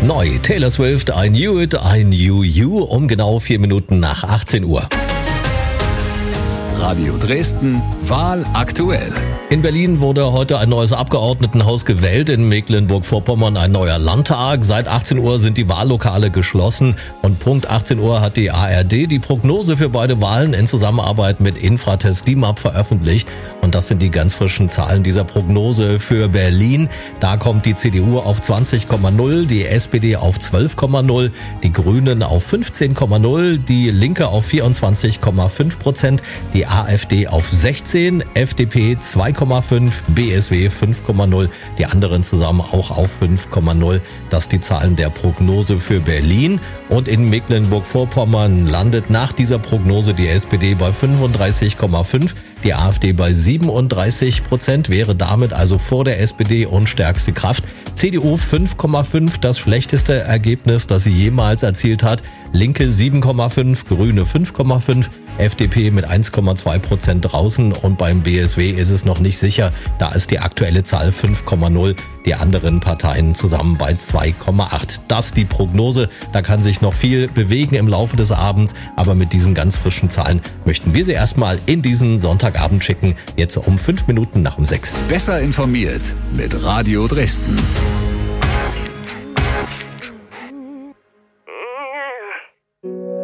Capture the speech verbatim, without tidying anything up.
Neu, Taylor Swift, I Knew It, I Knew You, um genau vier Minuten nach achtzehn Uhr. Radio Dresden, Wahl aktuell. In Berlin wurde heute ein neues Abgeordnetenhaus gewählt, in Mecklenburg-Vorpommern ein neuer Landtag. Seit achtzehn Uhr sind die Wahllokale geschlossen und Punkt achtzehn Uhr hat die A R D die Prognose für beide Wahlen in Zusammenarbeit mit Infratest D I M A P veröffentlicht. Und das sind die ganz frischen Zahlen dieser Prognose für Berlin. Da kommt die C D U auf zwanzig Komma null, die S P D auf zwölf Komma null, die Grünen auf fünfzehn Komma null, die Linke auf vierundzwanzig Komma fünf Prozent, die A F D auf sechzehn, F D P zwei Komma fünf, B S W fünf Komma null, die anderen zusammen auch auf fünf Komma null. Das die Zahlen der Prognose für Berlin. Und in Mecklenburg-Vorpommern landet nach dieser Prognose die S P D bei fünfunddreißig Komma fünf, die A F D bei siebenunddreißig Prozent, wäre damit also vor der S P D und stärkste Kraft. C D U fünf Komma fünf, das schlechteste Ergebnis, das sie jemals erzielt hat. Linke sieben Komma fünf, Grüne fünf Komma fünf, F D P mit eins Komma zwei Prozent draußen und beim B S W ist es noch nicht sicher. Da ist die aktuelle Zahl fünf Komma null, die anderen Parteien zusammen bei zwei Komma acht. Das die Prognose, da kann sich noch viel bewegen im Laufe des Abends, aber mit diesen ganz frischen Zahlen möchten wir sie erstmal in diesen Sonntagabend schicken, jetzt um fünf Minuten nach um sechs. Besser informiert mit Radio Dresden.